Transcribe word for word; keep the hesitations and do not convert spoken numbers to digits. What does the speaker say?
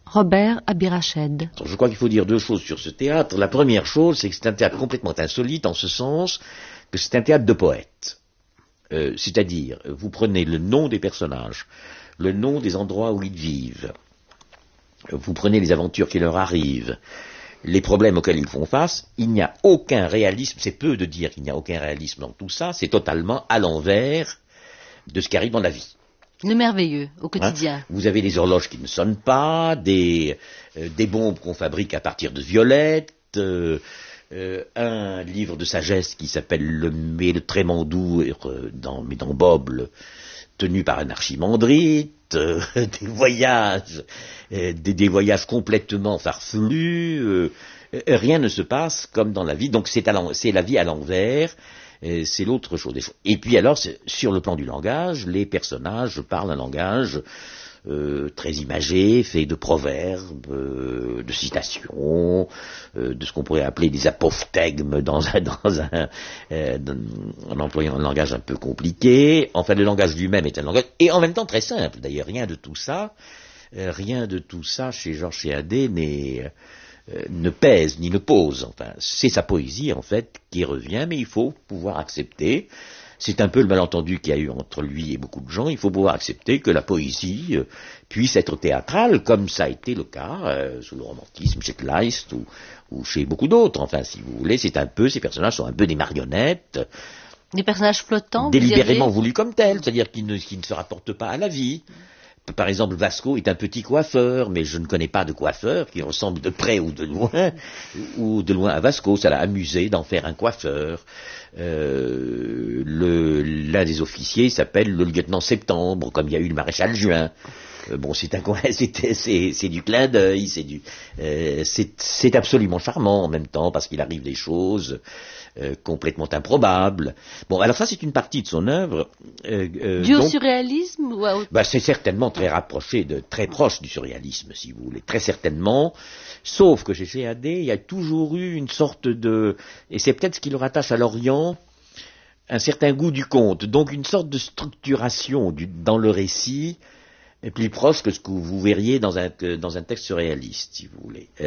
Robert Abirached. Je crois qu'il faut dire deux choses sur ce théâtre. La première chose, c'est que c'est un théâtre complètement insolite en ce sens que c'est un théâtre de poètes. Euh, c'est-à-dire, vous prenez le nom des personnages, le nom des endroits où ils vivent, vous prenez les aventures qui leur arrivent, les problèmes auxquels ils font face, il n'y a aucun réalisme, c'est peu de dire qu'il n'y a aucun réalisme dans tout ça, c'est totalement à l'envers de ce qui arrive dans la vie. Le merveilleux, au quotidien. Hein, vous avez des horloges qui ne sonnent pas, des, euh, des bombes qu'on fabrique à partir de violettes, euh, euh, un livre de sagesse qui s'appelle Le Trémandou, euh, dans, mais dans Bob, tenu par un archimandrite, euh, des voyages, euh, des, des voyages complètement farfelus, euh, euh, rien ne se passe comme dans la vie, donc c'est, à c'est la vie à l'envers. Et c'est l'autre chose. Et puis alors, sur le plan du langage, les personnages parlent un langage euh, très imagé, fait de proverbes, euh, de citations, euh, de ce qu'on pourrait appeler des apophthegmes dans un, dans un, euh, en employant un langage un peu compliqué. Enfin, le langage lui-même est un langage, et en même temps très simple. D'ailleurs, rien de tout ça, euh, rien de tout ça chez Georges Chéadé n'est... Euh, ne pèse ni ne pose, enfin, c'est sa poésie en fait qui revient, mais il faut pouvoir accepter, c'est un peu le malentendu qu'il y a eu entre lui et beaucoup de gens, il faut pouvoir accepter que la poésie euh, puisse être théâtrale, comme ça a été le cas euh, sous le romantisme, chez Kleist ou, ou chez beaucoup d'autres, enfin si vous voulez, c'est un peu, ces personnages sont un peu des marionnettes, des personnages flottants, délibérément voulus comme tels, c'est-à-dire qu'ils ne, qui ne se rapportent pas à la vie. Par exemple, Vasco est un petit coiffeur, mais je ne connais pas de coiffeur qui ressemble de près ou de loin, ou de loin à Vasco. Ça l'a amusé d'en faire un coiffeur. Euh, le, l'un des officiers s'appelle le lieutenant Septembre, comme il y a eu le maréchal Juin. Euh, bon, c'est un c'est, c'est, c'est du clin d'œil, c'est du, euh, c'est, c'est absolument charmant en même temps parce qu'il arrive des choses. Euh, complètement improbable. Bon, alors ça c'est une partie de son œuvre. Euh, euh, Dû au surréalisme ou à... bah, c'est certainement très rapproché, de très proche du surréalisme, si vous voulez, très certainement. Sauf que chez Chéadé, il y a toujours eu une sorte de, et c'est peut-être ce qui le rattache à l'Orient, un certain goût du conte, donc une sorte de structuration du, dans le récit, plus proche que ce que vous verriez dans un, dans un texte surréaliste, si vous voulez.